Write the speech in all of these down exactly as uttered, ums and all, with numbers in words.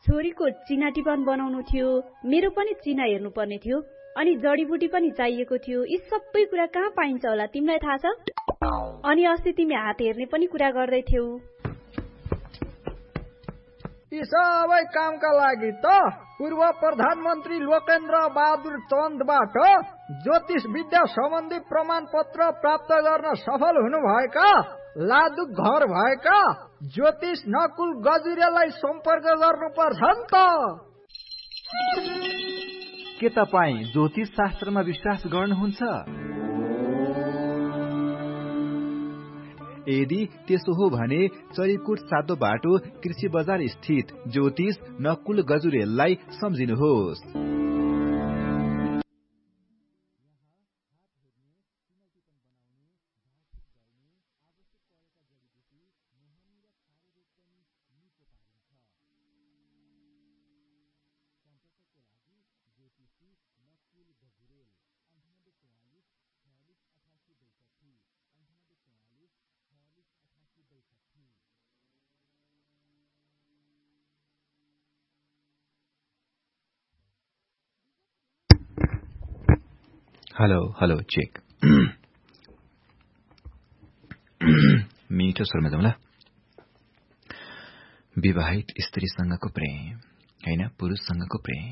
छोरीको चिना टिपन बनाउनु थियो, मेरो पनि चिना हेर्नु पर्ने थियो, अनि जडीबुटी पनि चाहिएको थियो। यी सबै कुरा कहाँ पाइन्छ होला तिमीलाई थाहा छ? अनि अस्ति तिमी हात हेर्ने पनि कुरा गर्दै थियौ। यी सबै कामका लागि त पूर्व प्रधानमन्त्री लोकेन्द्र बहादुर चन्दबाट ज्योतिष विद्या सम्बन्धी प्रमाण पत्र प्राप्त गर्न सफल हुनुभएका लादु घर भएका ज्योतिष नकुल गजुरेलाई सम्पर्क गर्नुपर्छ नि त। के तपाईँ ज्योतिष शास्त्रमा विश्वास गर्नुहुन्छ? यदि त्यसो हो भने चरीकोट सातो बाटो कृषि बजार स्थित ज्योतिष नकुल गजुरेललाई सम्झिनुहोस्। Hello hello check. मिठो स्वरमा जाउँला। विवाहित स्त्रीसँगको प्रेम हैन, पुरुषसँगको प्रेम।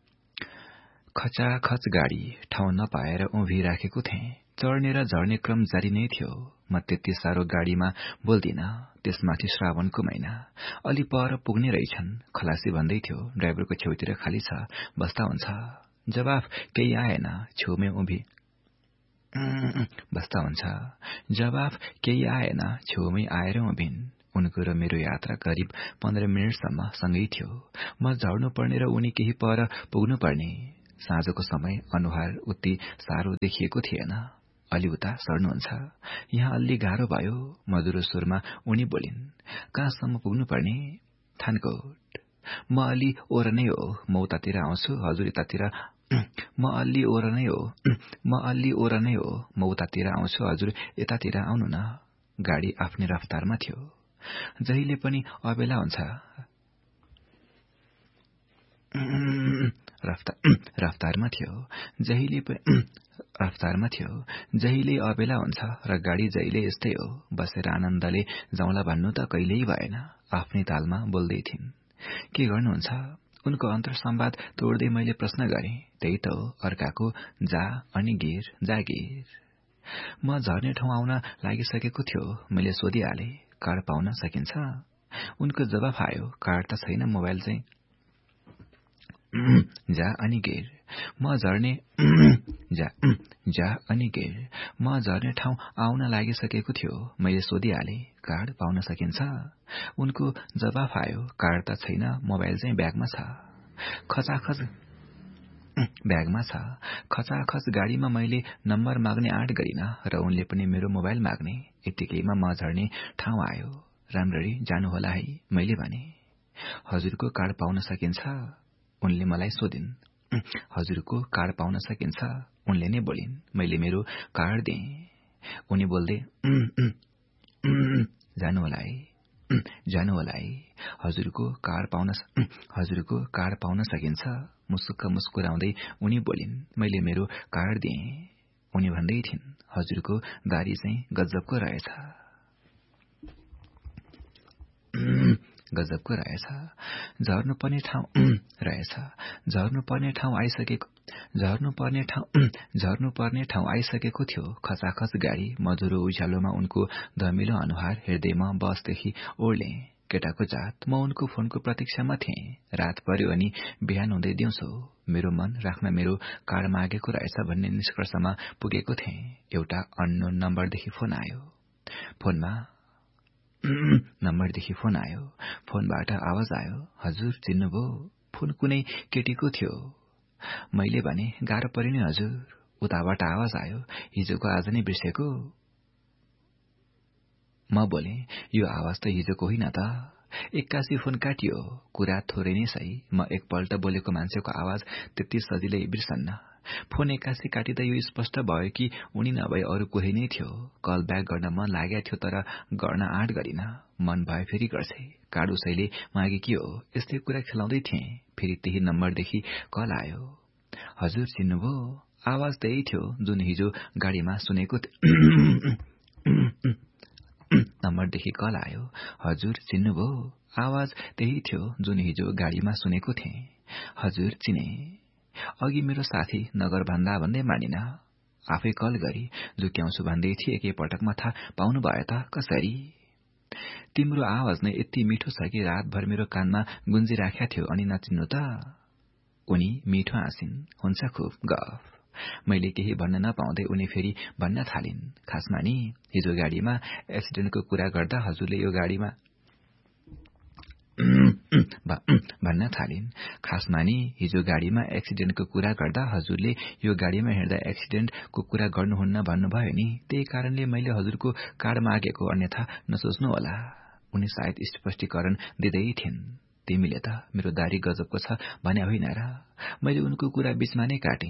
खचाखच गाडी ठाउँ नपाएर उभिराखेको थिएँ। चढ्ने र झर्ने क्रम जारी नै थियो। म त्यति साह्रो गाडीमा बोल्दिन। त्यसमाथि श्रावणको महिना, अलि पर पुग्ने रहेछन्। खलासी भन्दै थियो ड्राइभरको छेउतिर खाली छ, बस्दा हुन्छ। जवाफ केही आएन। छेउमै उभि बस्दा हुन्छ। जवाफ केही आएन। छेउमै आएर उभिन्। उनको र मेरो यात्रा करिब पन्ध्र मिनटसम्म सँगै थियो। म झर्नु पर्ने र उनी केही पर पुग्नु पर्ने। साँझको समय अनुहार उति साह्रो देखिएको थिएन। अलि उता सर्नुहुन्छ। यहाँ अलि गाह्रो भयो। मधुरो स्वरमा उनी बोलिन्, कहाँसम्म पुग्नु पर्ने? थानकोट। म अलि ओर नै हो, म उतातिर आउँछु, हजुर यतातिर। म अलि ओर नै हो म अलि ओर नै हो म उतातिर आउँछु, हजुर यतातिर आउनु न। गाडी आफ्नै रफ्तारमा थियो। जहिले पनि अबेला हुन्छ। रफ्तारमा थियो जहिले पनि रफ्तारमा थियो जहिले अबेला हुन्छ र गाडी जहिले यस्तै हो। बसेर आनन्दले जाउँला भन्नु त कहिल्यै भएन। आफ्नै तालमा बोल्दै थिइन्। के गर्नुहुन्छ? उनको अन्तर संवाद तोड्दै मैले प्रश्न गरेँ। त्यही त हो, अर्काको जा अनि गिर जागिर। म झर्ने ठाउँ आउन लागिसकेको थियो। मैले सोधिहालेँ, कार्ड पाउन सकिन्छ? उनको जवाफ आयो, कार्ड त छैन, मोबाइल चाहिँ। जा अनि गिर। म झर्ने जा जा अनि गिर म झर्ने ठाउँ आउन लागिसकेको थियो। मैले सोधिहालेँ, कार्ड पाउन सकिन्छ? उनको जवाफ आयो, कार्ड त छैन, मोबाइल चाहिँ ब्यागमा छ। खचाखच ब्यागमा छ। खचाखच गाडीमा मैले नम्बर माग्ने आँट गरिन र उनले पनि मेरो मोबाइल माग्ने। यतिकैमा म झर्ने ठाउँ आयो। राम्ररी जानु होला है, मैले भने। हजुरको कार्ड पाउन सकिन्छ? उनले मलाई सोधिन्। हजुरको कार्ड पाउन सकिन्छ? उनले नै बोलिन्। मैले मेरो कार्ड दिएँ। उनी बोल्दै, जानु होला है जानु होला है हजुरको कार्ड पाउन हजुरको कार्ड पाउन सकिन्छ? मुसुक्क मुस्कुराउँदै उनी बोलिन्। मैले मेरो कार्ड दिएँ। उनी भन्दै थिइन्, हजुरको दारी चाहिँ गजबको रहेछ गजबको रहेछ। झर्नुपर्ने ठाउँ रहेछ झर्नुपर्ने ठाउँ आइसकेको झर्नुपर्ने ठाउँ झर्नुपर्ने ठाउँ आइसकेको थियो। खचाखच गाडी, मधुरो उज्यालोमा उनको धमिलो अनुहार हेर्दै म बसदेखि ओर्ले। केटाको जात। म उनको फोनको प्रतीक्षामा थिएँ। रात पर्यो अनि बिहान हुँदै दिउँसो। मेरो मन राख्न मेरो कार्ड मागेको रहेछ भन्ने निष्कर्षमा पुगेको थिएँ। एउटा अननोन नम्बरदेखि फोन आयो। फोनमा नम्बरदेखि फोन आयो। फोनबाट आवाज आयो, हजुर चिन्नुभयो? फोन कुनै केटीको थियो। मैले भने, गाह्रो पर्यो नि हजुर। उताबाट आवाज आयो, हिजोको आज नै बिर्सेको? म बोले, यो आवाज त हिजोको होइन त। एक्कासी फोन काटियो। कुरा थोरै नै सही, म एकपल्ट बोलेको मान्छेको आवाज त्यति सजिलै बिर्सन्न। फोन एक्कासी काटिँदा यो स्पष्ट भयो कि उनी नभए अरू कोही नै थियो। कल ब्याक गर्न मन लागेको थियो, तर गर्न आँट गरिन। मन भए फेरि गर्छे। कार्ड उसैले मागेकी हो। यस्तै कुरा खेलाउँदै थिए। फेरि त्यही नम्बरदेखि कल आयो। हजुर चिन्नुभयो? आवाज त्यही थियो जुन हिजो गाडीमा सुनेको नम्बरदेखि कल आयो। हजुर चिन्नुभयो? आवाज त्यही थियो जुन हिजो गाडीमा सुनेको थिएँ। हजुर चिने। अघि मेरो साथी नगर भन्दा भन्दै मानिन। आफै कल गरी झुक्याउँछु भन्दै थिए एकै पटकमा थाहा पाउनु भयो त कसरी? तिम्रो आवाज नै यति मिठो छ कि रातभर मेरो कानमा गुन्जिराख्या थियो अनि नचिन्नु त? उनी मिठो हाँसिन्। हुन्छ खुब गफ। मैले केही भन्न नपाउँदै उनी फेरि भन्न थालिन्। खासमा नि हिजो गाडीमा एक्सिडेन्टको कुरा गर्दा हजुरले यो गाडीमा भन्न थालिन्। खासमा नि हिजो गाडीमा एक्सिडेन्टको कुरा गर्दा हजुरले यो गाडीमा हिँड्दा एक्सिडेन्टको कुरा गर्नुहुन्न भन्नुभयो नि। त्यही कारणले मैले हजुरको कार्ड मागेको, अन्यथा नसोच्नु होला। उनी सायद स्पष्टीकरण दिँदै थिइन्। तिमीले त मेरो दारी गजबको छ भने होइन र? मैले उनको कुरा बीचमा नै काटे।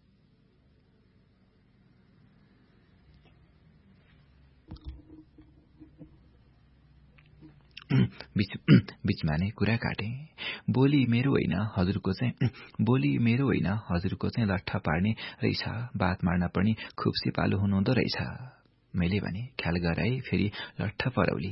बीचमा नै कुरा काटे। बोली मेरो होइन हजुरको चाहिँ बोली मेरो होइन हजुरको चाहिँ लट्ठा पार्ने रहेछ। बात मार्न पनि खुब सिपालु हुनुहुँदो रहेछ। मैले भने ख्याल गराए फेरि लट्ठा परौली।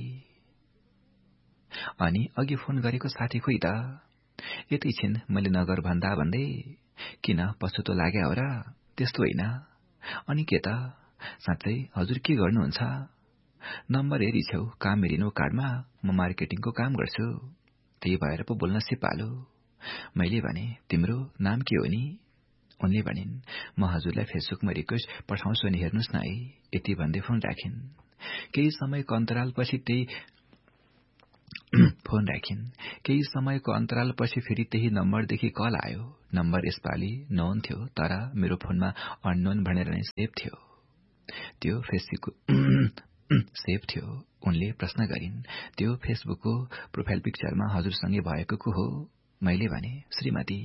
अनि अघि फोन गरेको साथी खोइ त? यतै छिन् मैले नगर भन्दा भन्दै। किन पछुतो लाग्यो हो र? त्यस्तो होइन। अनि के त? साँच्चै हजुर के गर्नुहुन्छ? नम्बर हेरिछौ काम हेरिनु कार्डमा। म मार्केटिङको काम गर्छु। त्यही भएर पो बोल्न सिपालु। मैले भने तिम्रो नाम के हो नि? उनले भनिन् म हजुरलाई फेसबुकमा रिक्वेस्ट पठाउँछु नि हेर्नुहोस् न है। यति भन्दै फोन राखिन्। केही समयको अन्तरालपछि त्यही फोन राखिन्। केही समयको अन्तरालपछि फेरि त्यही नम्बरदेखि कल आयो। नम्बर यसपालि नोन थियो तर मेरो फोनमा अननोन भनेर नै सेभ थियो। त्यो फेसबुकको सेभ थियो। उनले प्रश्न गरिन् त्यो फेसबुकको प्रोफाइल पिक्चरमा हजुरसँगै भएको को हो? मैले भने श्रीमती।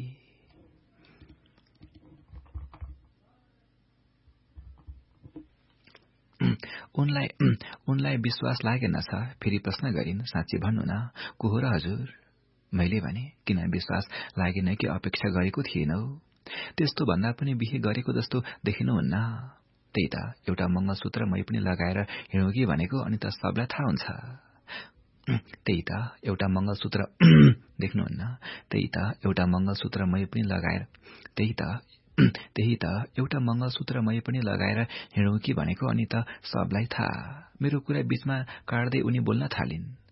उनलाई उनलाई विश्वास लागेन छ। फेरि प्रश्न गरिन् साँच्ची भन्नु न को हो र हजुर? मैले भने किन विश्वास लागेन कि अपेक्षा गरेको थिएनौ? त्यस्तो भन्दा पनि बिहे गरेको जस्तो देखिनुहुन्न। त्यही त एउटा मंगलसूत्र मै पनि लगाएर हिँडौँ कि भनेको, अनि त सबलाई थाहा हुन्छ। त्यही त एउटा मंगलसूत्र देख्नुहुन्न। त्यही त एउटा मंगलसूत्र मै पनि लगाएर त्यही त त्यही त एउटा मंगलसूत्र मै पनि लगाएर हिँडौँ कि भनेको, अनि त सबलाई थाहा। मेरो कुरा बीचमा काट्दै उनी बोल्न थालिन्।